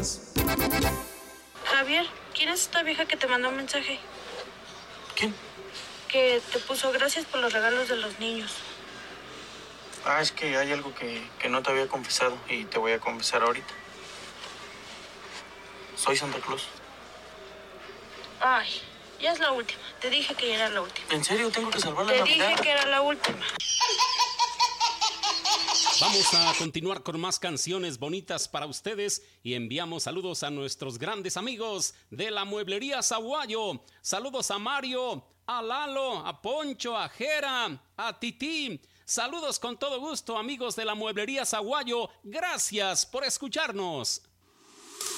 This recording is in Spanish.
Noticias. Javier, ¿quién es esta vieja que te mandó un mensaje? ¿Quién? Que te puso gracias por los regalos de los niños. Es que hay algo que no te había confesado y te voy a confesar ahorita. Soy Santa Claus. Ay, ya es la última. Te dije que ya era la última. ¿En serio? ¿Tengo que salvar la Te Navidad? dije que era la última. Vamos a continuar con más canciones bonitas para ustedes y enviamos saludos a nuestros grandes amigos de la Mueblería Zaguayo. Saludos a Mario, a Lalo, a Poncho, a Jera, a Titi. Saludos con todo gusto, amigos de la Mueblería Zaguayo. Gracias por escucharnos.